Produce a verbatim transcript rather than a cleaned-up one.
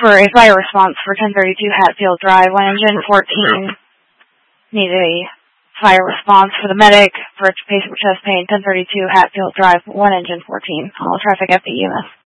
for a fire response for ten thirty-two Hatfield Drive, one engine fourteen. Need a fire response for the medic for a patient with chest pain, ten thirty-two Hatfield Drive, one engine fourteen. All traffic at the E M S.